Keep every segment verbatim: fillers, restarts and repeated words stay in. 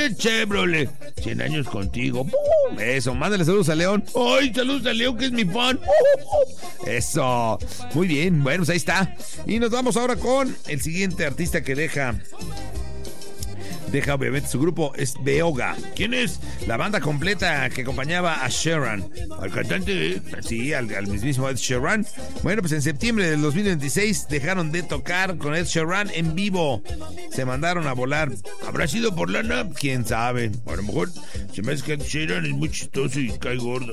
Chevrolet, Chevrolet. cien años contigo. ¡Pum! Eso, mándale saludos a León. ¡Ay, saludos a León, que es mi fan! ¡Uh! Eso. Muy bien, bueno, pues ahí está. Y nos vamos ahora con el siguiente artista que deja... Deja obviamente su grupo, es Beoga. ¿Quién es? La banda completa que acompañaba a Sheeran. Al cantante, sí, al, al mismísimo Ed Sheeran. Bueno, pues en septiembre del dos mil veintiséis dejaron de tocar con Ed Sheeran en vivo. Se mandaron a volar. ¿Habrá sido por lana? ¿Quién sabe? A lo mejor se me hace que Ed Sheeran es muy chistoso y cae gordo.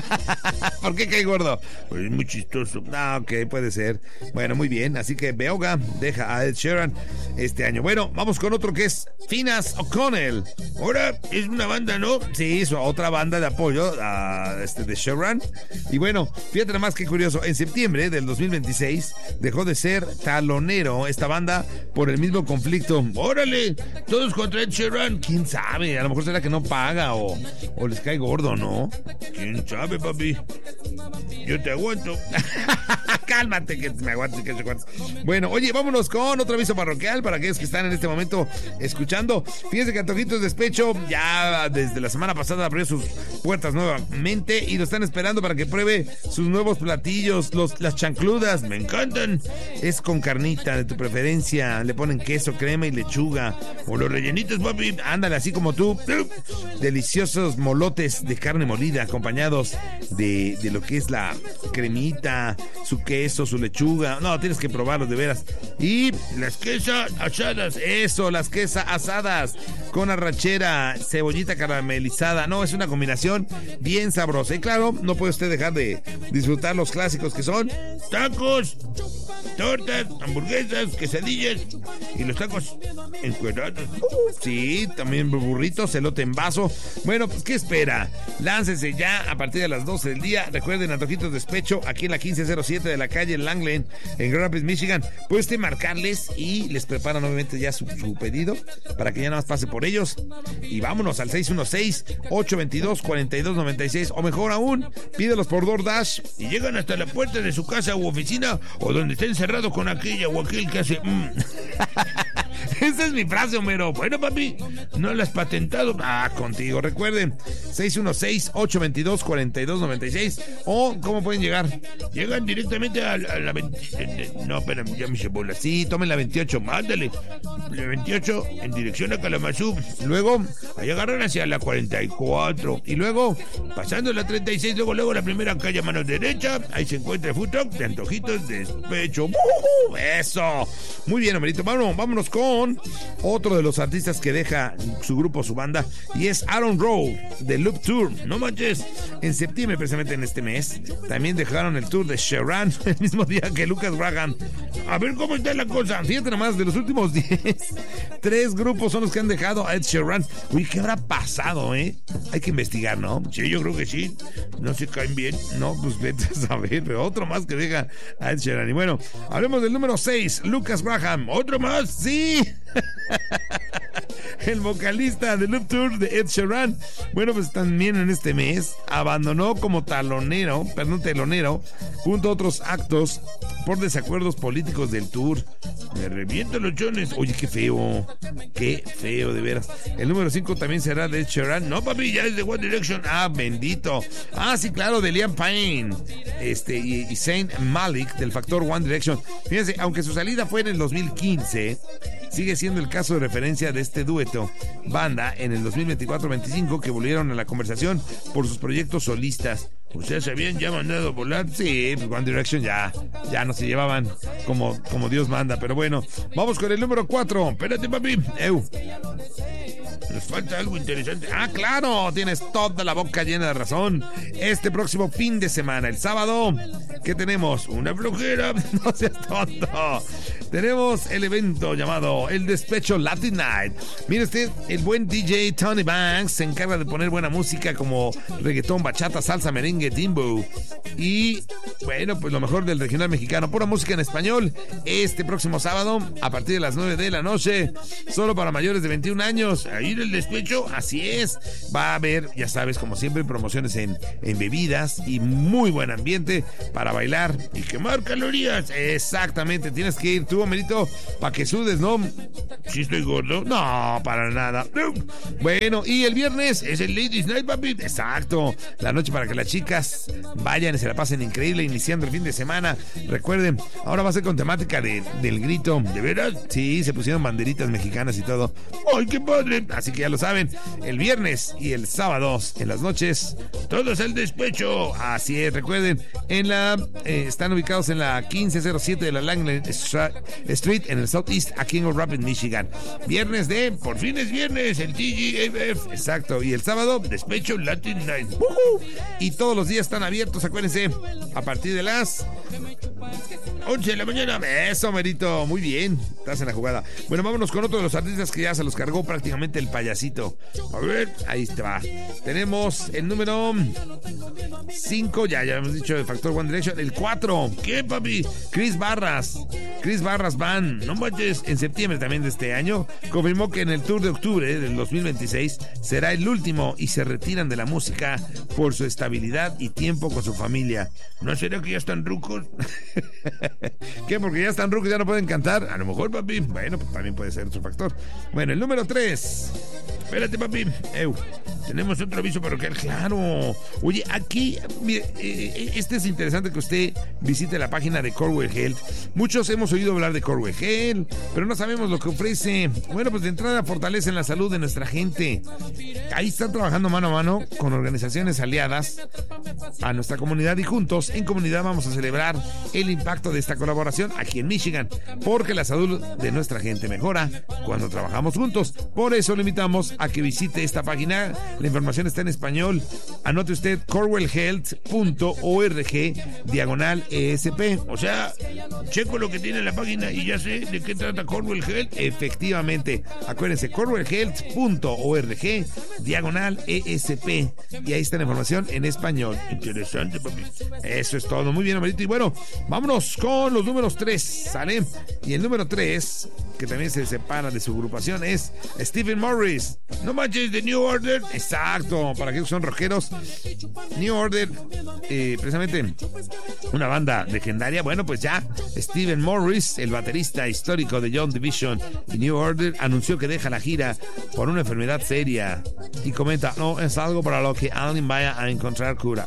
¿Por qué cae gordo? Pues es muy chistoso. Ah, ok, puede ser. Bueno, muy bien. Así que Beoga deja a Ed Sheeran este año. Bueno, vamos con otro que es Finas O'Connell. Ahora es una banda, ¿no? Sí, es otra banda de apoyo a este de Sheeran. Y bueno, fíjate nada más que curioso. En septiembre del dos mil veintiséis dejó de ser talonero esta banda por el mismo conflicto. ¡Órale! Todos contra Ed Sheeran. ¿Quién sabe? A lo mejor será que no paga o, o les cae gordo, ¿no? ¿Quién sabe, papi? Yo te aguanto. Cálmate, que me aguantes, que te aguantes. Bueno, oye, vámonos con otro aviso parroquial para aquellos que están en este momento escuchando. Fíjense que Antojitos Despecho ya desde la semana pasada abrió sus puertas nuevamente y lo están esperando para que pruebe sus nuevos platillos, los, las chancludas. Me encantan. Es con carnita de tu preferencia. Le ponen queso, crema y lechuga. O los rellenitos, papi. Ándale, así como tú. Deliciosos molotes de carne molida acompañados de, de lo que es la cremita, su queso, su lechuga. No, tienes que probarlos de veras. Y las quesas asadas. Eso, las quesas asadas con arrachera, cebollita caramelizada. No, es una combinación bien sabrosa. Y claro, no puede usted dejar de disfrutar los clásicos que son tacos, tortas, hamburguesas, quesadillas y los tacos encuerados. Sí, también burritos, elote en vaso. Bueno, pues ¿qué espera? Láncese ya a partir de las doce del día. Recuerden, Antojitos Despecho, aquí en la quince cero siete de la calle Langland, en Grand Rapids, Michigan. Puede usted marcarles y les preparan obviamente ya su, su pedido para que ya nada más pase por ellos. Y vámonos al seis uno seis, ocho dos dos, cuatro dos nueve seis, o mejor aún, pídelos por DoorDash y llegan hasta la puerta de su casa u oficina o donde esté encerrado con aquella o aquel que hace mm. Esa es mi frase, Homero. Bueno, papi, no la has patentado. Ah, contigo. Recuerden, seis uno seis, ocho dos dos, cuatro dos nueve seis. O, ¿cómo pueden llegar? Llegan directamente a, a la veinte... No, espérame, ya me hice bola. Sí, tomen la veintiocho, mándale. La veintiocho en dirección a Kalamazoo. Luego, ahí agarran hacia la cuarenta y cuatro. Y luego, pasando la treinta y seis, luego, luego la primera calle a mano derecha. Ahí se encuentra el food truck de Antojitos Despecho. ¡Uh! ¡Eso! Muy bien, Homerito. Vámonos, vámonos con otro de los artistas que deja su grupo, su banda, y es Aaron Rowe de Loop Tour. No manches, en septiembre, precisamente en este mes, también dejaron el tour de Sheeran el mismo día que Lucas Graham. A ver cómo está la cosa. Fíjate nomás, de los últimos diez, tres grupos son los que han dejado a Ed Sheeran. Uy, ¿qué habrá pasado, eh? Hay que investigar, ¿no? Sí, yo creo que sí. No se caen bien. No, pues vete a saber, pero otro más que deja a Ed Sheeran. Y bueno, hablemos del número seis, Lucas Graham. ¿Otro más? ¡Sí! El vocalista de Loop Tour de Ed Sheeran, bueno, pues también en este mes abandonó como talonero, perdón, telonero, junto a otros actos por desacuerdos políticos del tour. Me reviento los chones. Oye, qué feo, qué feo, de veras. El número cinco también será de Ed Sheeran. No, papi, ya es de One Direction. Ah, bendito. Ah, sí, claro, de Liam Payne este, y, y Zayn Malik del factor One Direction. Fíjense, aunque su salida fue en el dos mil quince, sigue siendo el caso de referencia de este dueto banda en el dos mil veinticuatro veinticinco, que volvieron a la conversación por sus proyectos solistas. ¿Ustedes se habían ya mandado a volar? Sí, pues One Direction ya, ya no se llevaban como, como Dios manda. Pero bueno, vamos con el número cuatro. Espérate, papi. Eu. Nos falta algo interesante. Ah, claro, tienes toda la boca llena de razón. Este próximo fin de semana, el sábado, ¿qué tenemos? Una flojera. No seas tonto. Tenemos el evento llamado El Despecho Latin Night. Mire usted, el buen D J Tony Banks se encarga de poner buena música como reggaetón, bachata, salsa, merengue, timbo. Y, bueno, pues lo mejor del regional mexicano. Pura música en español. Este próximo sábado, a partir de las nueve de la noche. Solo para mayores de veintiún años. Ahí El Despecho, así es. Va a haber, ya sabes, como siempre, promociones en, en bebidas y muy buen ambiente para bailar y quemar calorías. Exactamente, tienes que ir tú estuvo, Merito, para que sudes, ¿no? ¿Sí estoy gordo? No, para nada. Bueno, y el viernes es el Ladies Night, papi. Exacto, la noche para que las chicas vayan y se la pasen increíble iniciando el fin de semana. Recuerden, ahora va a ser con temática de, del grito. ¿De veras? Sí, se pusieron banderitas mexicanas y todo. ¡Ay, qué padre! Así que ya lo saben, el viernes y el sábado en las noches, todos al despecho. Así es, recuerden, en la eh, están ubicados en la quince cero siete de la Langland Street en el Southeast, aquí en Old Rapids, Michigan. Viernes de, por fin es viernes, el T G A F, exacto, y el sábado, despecho Latin Night. ¡Uh-huh! Y todos los días están abiertos, acuérdense, a partir de las once de la mañana. Eso, Merito, muy bien, estás en la jugada. Bueno, vámonos con otro de los artistas que ya se los cargó prácticamente el payasito. A ver, ahí está. Tenemos el número cinco, ya, ya hemos dicho el Factor One Direction. El cuatro, ¿qué, papi? Chris Barras. Chris Barras Band, no manches, en septiembre también de este año, confirmó que en el tour de octubre del dos mil veintiséis será el último y se retiran de la música por su estabilidad y tiempo con su familia. ¿No será que ya están rucos? ¿Qué? Porque ya están rucos, ya no pueden cantar. A lo mejor, papi. Bueno, pues también puede ser otro factor. Bueno, el número tres. Espérate, papi. Eu, tenemos otro aviso parroquial, claro. Oye, aquí, mire, eh, este es interesante que usted visite la página de Corewell Health. Muchos hemos oído hablar de Corewell Health, pero no sabemos lo que ofrece. Bueno, pues de entrada fortalecen la salud de nuestra gente. Ahí están trabajando mano a mano con organizaciones aliadas a nuestra comunidad y juntos, en comunidad, vamos a celebrar el impacto de esta colaboración aquí en Michigan, porque la salud de nuestra gente mejora cuando trabajamos juntos. Por eso le invitamos a que visite esta página. La información está en español. Anote usted corewell health punto org diagonal E S P. O sea, checo lo que tiene la página y ya sé de qué trata Corewell Health. Efectivamente, acuérdense, corewell health punto org diagonal E S P. Y ahí está la información en español. Interesante, papi. Eso es todo. Muy bien, amarito. Y bueno, vámonos con los números tres, ¿sale? Y el número tres, que también se separa de su agrupación, es Stephen Morris. No manches, de New Order. Exacto, para aquellos que son rockeros. New Order, eh, precisamente una banda legendaria. Bueno, pues ya Stephen Morris, el baterista histórico de Joy Division y New Order, anunció que deja la gira por una enfermedad seria y comenta: no, es algo para lo que alguien vaya a encontrar cura.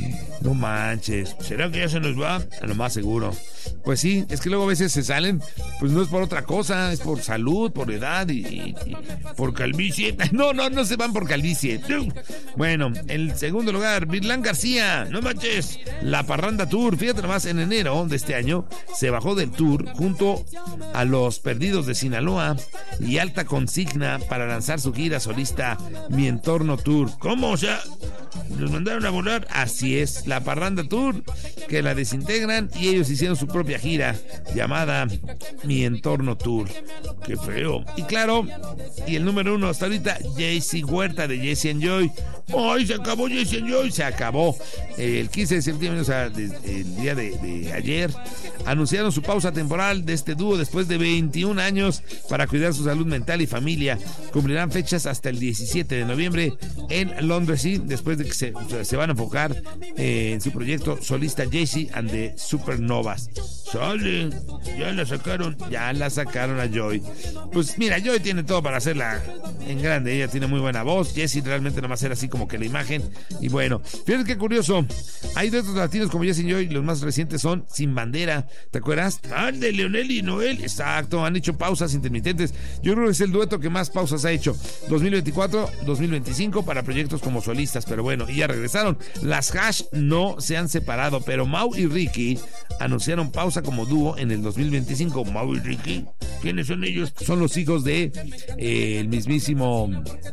No manches, ¿será que ya se nos va? A lo más seguro. Pues sí, es que luego a veces se salen, pues no es por otra cosa, es por salud, por edad y, y, y por calvicie. No, no, no se van por calvicie. Bueno, en segundo lugar, Virlán García, no manches, La Parranda Tour. Fíjate nomás, en enero de este año se bajó del tour junto a Los Perdidos de Sinaloa y Alta Consigna para lanzar su gira solista Mi Entorno Tour. ¿Cómo? O sea, los mandaron a volar. Así es, La Parranda Tour, que la desintegran y ellos hicieron su propia gira llamada Mi Entorno Tour. Qué feo. Y claro, y el número uno hasta ahorita, Jaycee Huerta de Jesse and Joy. ¡Ay, se acabó Jesse and Joy! Se acabó. El quince de septiembre, o sea, de, el día de, de ayer, anunciaron su pausa temporal de este dúo después de veintiún años para cuidar su salud mental y familia. Cumplirán fechas hasta el diecisiete de noviembre en Londres, y después de que se, se van a enfocar eh, en su proyecto solista Jaycee and the Supernovas. Sale, ya la sacaron, ya la sacaron a Joy. Pues mira, Joy tiene todo para hacerla en grande. Ella tiene muy buena voz. Jessy realmente nada más era así como que la imagen. Y bueno, fíjate qué curioso. Hay duetos latinos como Jessy y Joy. Los más recientes son Sin Bandera. ¿Te acuerdas? Ah, de Leonel y Noel. Exacto, han hecho pausas intermitentes. Yo creo que es el dueto que más pausas ha hecho. dos mil veinticuatro, dos mil veinticinco para proyectos como solistas. Pero bueno, y ya regresaron. Las Hash no se han separado, pero Mau y Ricky anunciaron pausa como dúo en el dos mil veinticinco. Mau y Ricky, ¿quiénes son ellos? Son los hijos de eh, el mismísimo,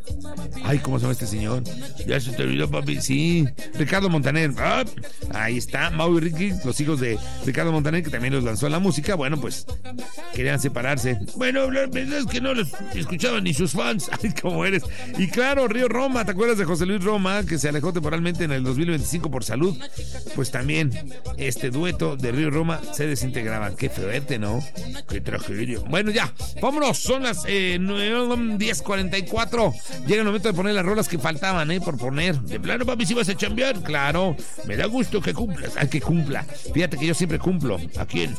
ay, ¿cómo se llama este señor? Ya se te olvidó, papi. Sí, Ricardo Montaner. Ah, ahí está, Mau y Ricky, los hijos de Ricardo Montaner, que también los lanzó a la música. Bueno, pues querían separarse. Bueno, la verdad es que no los escuchaban ni sus fans. Ay, cómo eres. Y claro, Río Roma, ¿te acuerdas de José Luis Roma, que se alejó temporalmente en el dos mil veinticinco por salud? Pues también este dueto de Río Roma se desintegraba. Qué fuerte, ¿no? Qué tragedia. Bueno, ya, vámonos. Son las eh, diez cuarenta y cuatro. Llega el momento de poner las rolas que faltaban, ¿eh? Por poner. De plano, papi, si vas a chambear. Claro, me da gusto que cumplas. Ay, que cumpla. Fíjate que yo siempre cumplo. ¿A quién?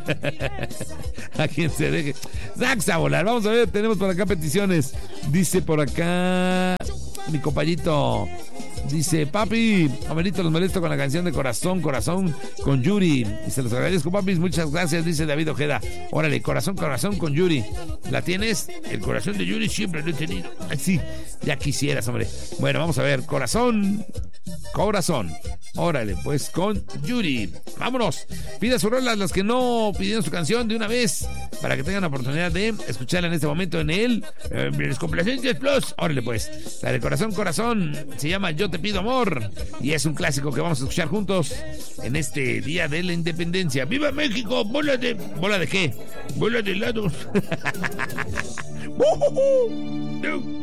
A quien se deje. Sax a volar. Vamos a ver, tenemos por acá peticiones. Dice por acá mi compañito. Dice, papi, Amelito, los molesto con la canción de Corazón, Corazón con Yuri. Y se los agradezco, papis, muchas gracias, dice David Ojeda. Órale, Corazón, Corazón con Yuri. ¿La tienes? El corazón de Yuri siempre lo he tenido. Ay, sí, ya quisieras, hombre. Bueno, vamos a ver, Corazón, Corazón. Órale, pues con Yuri. Vámonos. Pida su rola, las que no pidieron su canción de una vez, para que tengan la oportunidad de escucharla en este momento en el eh, Les Complacencias Plus. Órale, pues. La de Corazón, Corazón se llama Yo Te Pido Amor y es un clásico que vamos a escuchar juntos en este Día de la Independencia. ¡Viva México! ¡Bola de... ¿Bola de qué? ¡Bola de helados! No.